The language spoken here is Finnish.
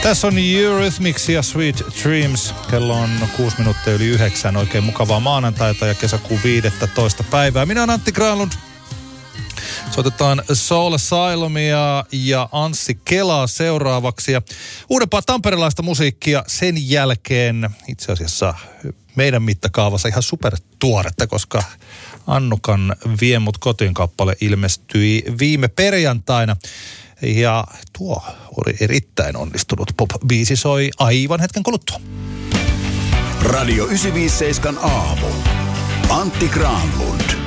Tässä on Eurythmics ja Sweet Dreams. Kello on 8:06. Oikein mukavaa maanantaita ja kesäkuun 15. päivää. Minä olen Antti Granlund. Soitetaan Soul Asylumia ja Anssi Kelaa seuraavaksi. Ja uudempaa tamperelaista musiikkia sen jälkeen itse asiassa meidän mittakaavassa ihan supertuoretta, koska Annukan Vie mut kotiin -kappale ilmestyi viime perjantaina. Ja tuo oli erittäin onnistunut pop-biisi, soi aivan hetken kuluttua. Radio 957 aamu. Antti Granlund.